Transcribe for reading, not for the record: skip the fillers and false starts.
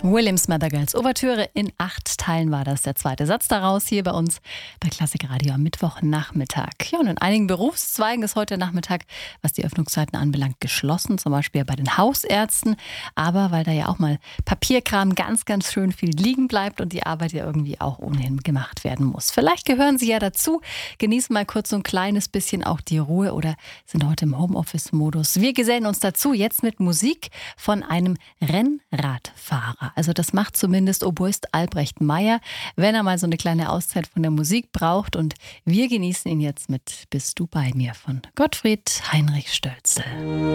Williams Madrigals Ouvertüre in 8 Teilen war das. Der zweite Satz daraus hier bei uns bei Klassik Radio am Mittwochnachmittag. Ja, und in einigen Berufszweigen ist heute Nachmittag, was die Öffnungszeiten anbelangt, geschlossen. Zum Beispiel bei den Hausärzten. Aber weil da ja auch mal Papierkram ganz, ganz schön viel liegen bleibt und die Arbeit ja irgendwie auch ohnehin gemacht werden muss. Vielleicht gehören Sie ja dazu. Genießen mal kurz so ein kleines bisschen auch die Ruhe oder sind heute im Homeoffice-Modus. Wir gesellen uns dazu jetzt mit Musik von einem Rennradfahrer. Also das macht zumindest Oboist Albrecht Meyer, wenn er mal so eine kleine Auszeit von der Musik braucht. Und wir genießen ihn jetzt mit Bist du bei mir von Gottfried Heinrich Stölzl.